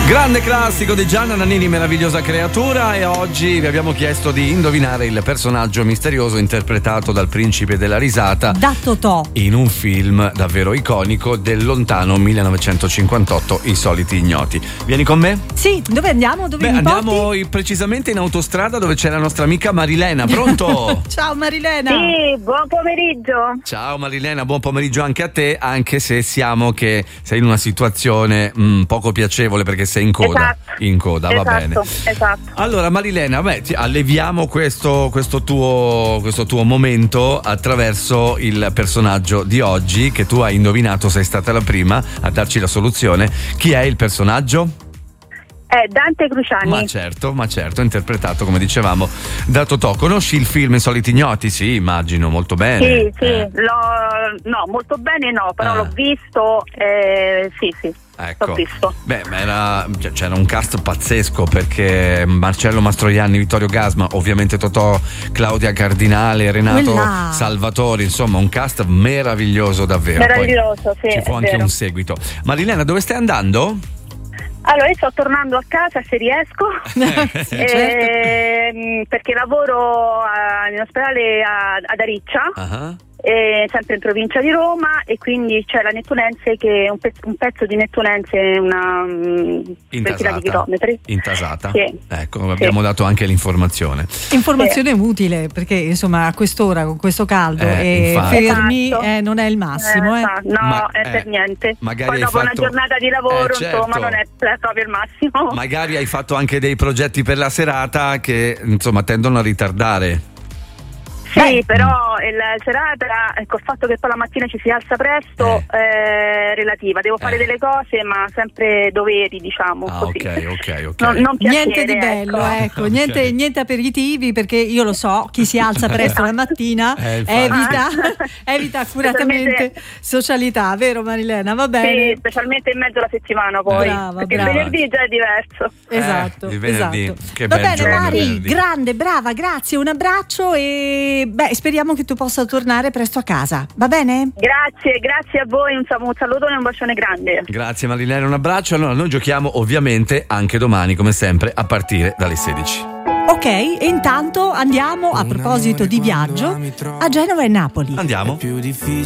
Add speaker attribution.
Speaker 1: Grande classico di Gianna Nannini, Meravigliosa creatura, e oggi vi abbiamo chiesto di indovinare il personaggio misterioso interpretato dal principe della risata
Speaker 2: da Totò
Speaker 1: in un film davvero iconico del lontano 1958, I soliti ignoti. Vieni con me?
Speaker 2: Sì, dove andiamo? Dove mi
Speaker 1: andiamo precisamente in autostrada dove c'è la nostra amica Marilena. Pronto?
Speaker 2: Ciao Marilena.
Speaker 3: Sì, buon pomeriggio.
Speaker 1: Ciao Marilena, buon pomeriggio anche a te, anche se sei in una situazione poco piacevole perché sei in coda.
Speaker 3: Esatto.
Speaker 1: In coda, va bene.
Speaker 3: Esatto.
Speaker 1: Allora Marilena, alleviamo questo tuo momento attraverso il personaggio di oggi che tu hai indovinato, sei stata la prima a darci la soluzione. Chi è il personaggio?
Speaker 3: È Dante Cruciani.
Speaker 1: Ma certo, interpretato, come dicevamo, da Totò. Conosci il film I soliti ignoti? Sì, immagino, molto bene.
Speaker 3: Sì, no, molto bene no, però l'ho visto, sì.
Speaker 1: Ecco.
Speaker 3: L'ho visto.
Speaker 1: Beh, c'era un cast pazzesco perché Marcello Mastroianni, Vittorio Gasma, ovviamente Totò, Claudia Cardinale, Renato Salvatori, insomma un cast meraviglioso davvero.
Speaker 3: Meraviglioso,
Speaker 1: poi
Speaker 3: sì.
Speaker 1: Ci fu anche un seguito. Marilena, dove stai andando?
Speaker 3: Allora, io sto tornando a casa se riesco, perché lavoro in ospedale ad Ariccia.
Speaker 1: Uh-huh.
Speaker 3: Sempre in provincia di Roma, e quindi c'è la Nettunense, che è un pezzo di Nettunense, una ventina di chilometri.
Speaker 1: Intasata.
Speaker 3: Sì.
Speaker 1: Ecco, abbiamo dato anche l'informazione.
Speaker 2: Informazione utile, perché insomma a quest'ora con questo caldo fermi non è il massimo.
Speaker 3: Per niente.
Speaker 1: Magari
Speaker 3: poi dopo una giornata di lavoro, insomma, non è proprio il massimo.
Speaker 1: Magari hai fatto anche dei progetti per la serata che insomma tendono a ritardare.
Speaker 3: Sì, però la serata, col fatto che poi la mattina ci si alza presto, relativa. Devo fare delle cose, ma sempre doveri, diciamo. Così.
Speaker 1: Ok.
Speaker 3: Non piacere,
Speaker 2: niente di bello, ecco.
Speaker 1: Okay.
Speaker 2: Niente aperitivi, perché io lo so, chi si alza presto la mattina evita accuratamente socialità, vero Marilena? Va bene?
Speaker 3: Sì, specialmente in mezzo alla settimana poi. Perché il venerdì già è diverso.
Speaker 2: Esatto.
Speaker 1: Il venerdì. Che
Speaker 2: Va bene,
Speaker 1: giorno,
Speaker 2: Mari,
Speaker 1: venerdì.
Speaker 2: grande, brava, grazie, un abbraccio e speriamo che tu possa tornare presto a casa, va bene?
Speaker 3: Grazie a voi, un salutone e un bacione grande.
Speaker 1: Grazie Marilena, un abbraccio. Allora noi giochiamo ovviamente anche domani, come sempre, a partire dalle 16.
Speaker 2: Ok, e intanto andiamo, a proposito di viaggio, a Genova e Napoli.
Speaker 1: Andiamo.
Speaker 4: È più difficile